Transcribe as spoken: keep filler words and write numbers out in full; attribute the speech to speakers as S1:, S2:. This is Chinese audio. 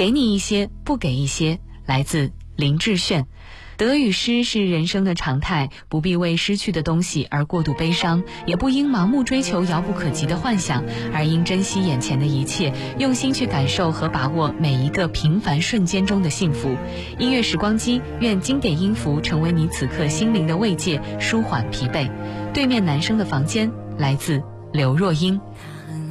S1: 给你一些，不给一些，来自林志炫。得与失是人生的常态，不必为失去的东西而过度悲伤，也不应盲目追求遥不可及的幻想，而应珍惜眼前的一切，用心去感受和把握每一个平凡瞬间中的幸福。音乐时光机，愿经典音符成为你此刻心灵的慰藉，舒缓疲惫。对面男生的房间，来自刘若英。